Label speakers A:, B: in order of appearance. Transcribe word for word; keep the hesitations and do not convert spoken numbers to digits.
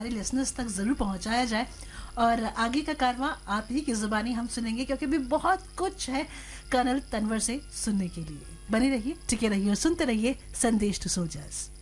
A: हमारे लिसनर्स तक ज़रूर पहुंचाया जाए और आगे का कारवां आप ही की ज़ुबानी हम सुनेंगे, क्योंकि भी बहुत कुछ है कर्नल तनवर से सुनने के लिए। बने रहिए, टिके रहिए और सुनते रहिए संदेश टू सोल्जर्स।